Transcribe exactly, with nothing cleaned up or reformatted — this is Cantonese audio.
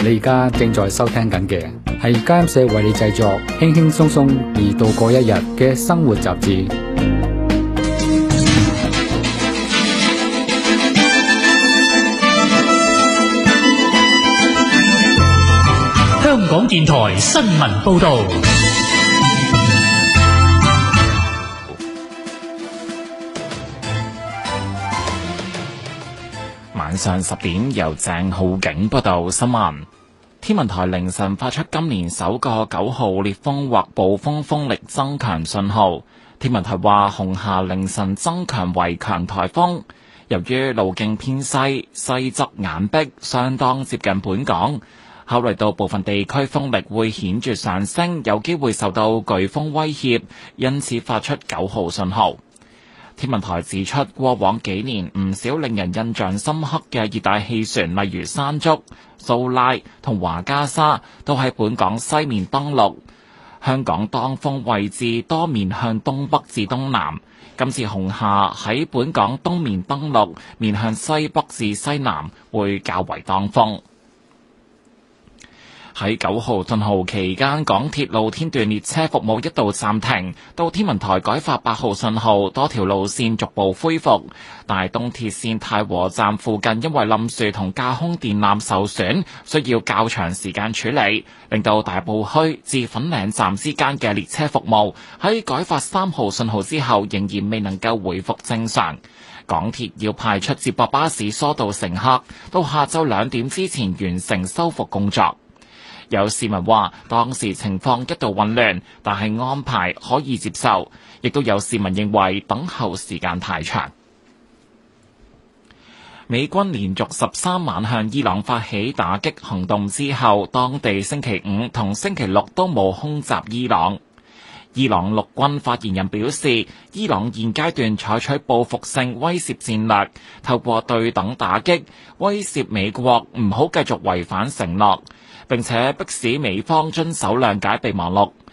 你而家正在收聽緊嘅係家音社為你製作輕輕鬆鬆而度過一日嘅生活雜誌。 香港電台新聞報道。 晚上十點，由鄭浩景報道新聞。天文台凌晨發出今年首個九號烈風或暴風風力增強信號。天文台話，紅霞凌晨增強為強颱風，由於路徑偏西，西側眼壁相當接近本港，考慮到部分地區風力會顯著上升，有機會受到颶風威脅，因此發出九號信號。天文台指出，過往幾年唔少令人印象深刻嘅熱帶氣旋，例如山竹、蘇拉同華加莎，都喺本港西面登陸。香港當風位置多面向東北至東南，今次紅霞喺本港東面登陸，面向西北至西南，會較為當風。喺九號信號期間，港鐵露天段列車服務一度暫停，到天文台改發八號信號，多條路線逐步恢復。大東鐵線太和站附近因為冧樹同架空電纜受損，需要較長時間處理，令到大埔墟至粉嶺站之間嘅列車服務喺改發三號信號之後，仍然未能夠回復正常。港鐵要派出接駁巴士疏導乘客，到下晝兩點之前完成修復工作。有市民話當時情況一度混亂，但係安排可以接受，亦都有市民認為等候時間太長。美軍連續十三晚向伊朗發起打擊行動之後，當地星期五同星期六都冇空襲伊朗。伊朗陸軍發言人表示，伊朗現階段採取報復性威懾戰略，透過對等打擊威懾美國唔好繼續違反承諾，並且迫使美方遵守諒解備忘錄。